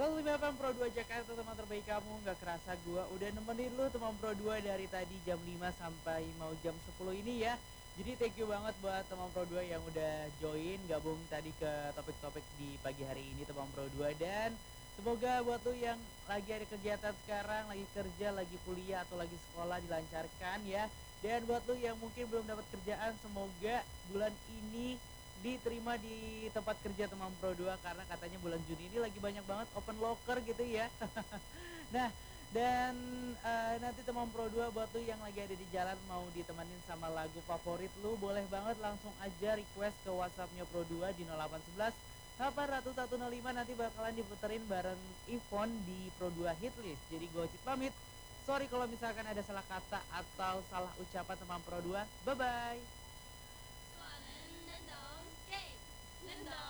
105 FM Pro 2 Jakarta, teman terbaik kamu. Gak kerasa gue udah nemenin lu teman Pro 2 dari tadi jam 5 sampai mau jam 10 ini ya. Jadi thank you banget buat teman Pro 2 yang udah join gabung tadi ke topik-topik di pagi hari ini teman Pro 2. Dan semoga buat lu yang lagi ada kegiatan sekarang, lagi kerja, lagi kuliah atau lagi sekolah dilancarkan ya. Dan buat lu yang mungkin belum dapat kerjaan, semoga bulan ini diterima di tempat kerja teman Pro 2, karena katanya bulan Juni ini lagi banyak banget open locker gitu ya. Nah, dan nanti teman Pro 2 buat lu yang lagi ada di jalan mau ditemenin sama lagu favorit lu, boleh banget langsung aja request ke WhatsAppnya Pro 2 di 0811 800 nanti bakalan diputerin bareng Ivon di Pro 2 Hitlist. Jadi gue Cid pamit. Sorry kalau misalkan ada salah kata atau salah ucapan teman Pro 2. Bye bye. 做人人都给，人都